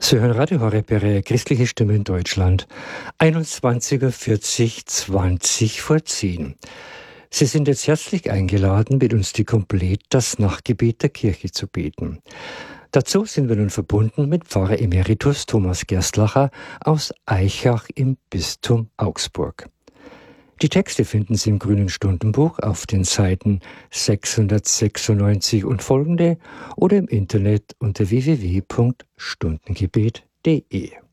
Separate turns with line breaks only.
Sie hören Radio Horeb, Ihre christliche Stimme in Deutschland. 21:40 20 vor 10. Sie sind jetzt herzlich eingeladen, mit uns die Komplett das Nachtgebet der Kirche zu beten. Dazu sind wir nun verbunden mit Pfarrer Emeritus Thomas Gerstlacher aus Aichach im Bistum Augsburg. Die Texte finden Sie im Grünen Stundenbuch auf den Seiten 696 und folgende oder im Internet unter www.stundengebet.de.